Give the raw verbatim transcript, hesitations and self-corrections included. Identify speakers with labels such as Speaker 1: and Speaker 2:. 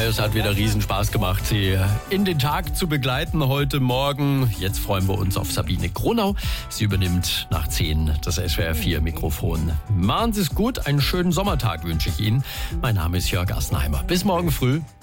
Speaker 1: Es hat wieder riesen Spaß gemacht, Sie in den Tag zu begleiten heute Morgen. Jetzt freuen wir uns auf Sabine Gronau. Sie übernimmt nach zehn das S W R vier Mikrofon. Machen Sie es gut, einen schönen Sommertag wünsche ich Ihnen. Mein Name ist Jörg Assenheimer. Bis morgen früh.